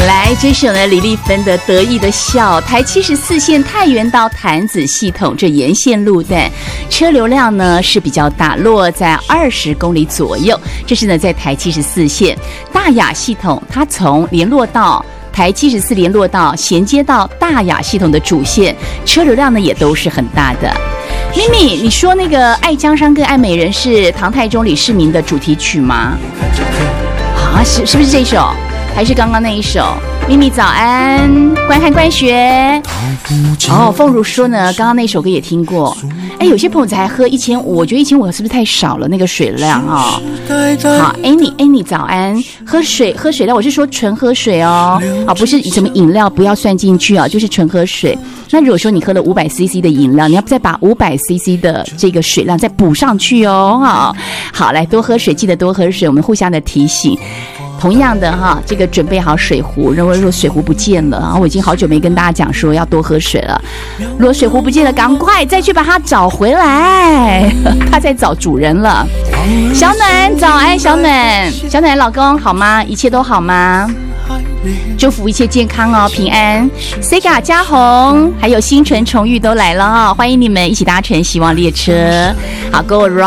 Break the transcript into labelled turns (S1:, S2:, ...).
S1: 来，这首呢，李丽芬的得意的笑。台74线太原到潭子系统这沿线路段，车流量呢是比较大，落在20公里左右。这是呢在台74线大雅系统，它从联络道台74联络道衔接到大雅系统的主线，车流量呢也都是很大的。咪咪，你说那个《爱江山更爱美人》是唐太宗李世民的主题曲吗？啊，是不是这首？还是刚刚那一首？咪咪早安，观看观学。哦，凤如说呢，刚刚那首歌也听过。哎，有些朋友才喝1500，我觉得1500是不是太少了？那个水量啊、哦。好 ，Annie 早安，喝水量，我是说纯喝水哦，啊，不是什么饮料不要算进去啊，就是纯喝水。那如果说你喝了500cc 的饮料，你要再把500cc 的这个水量再补上去哦。好，来多喝水，记得多喝水，我们互相的提醒。同样的哈，这个准备好水壶。如果水壶不见了啊，我已经好久没跟大家讲说要多喝水了。如果水壶不见了，赶快再去把它找回来，它在找主人了。小暖早安，小暖老公好吗？一切都好吗？祝福一切健康哦，平安。Sega 嘉宏还有星辰重遇都来了哈、哦，欢迎你们一起搭乘希望列车。好，Go Around。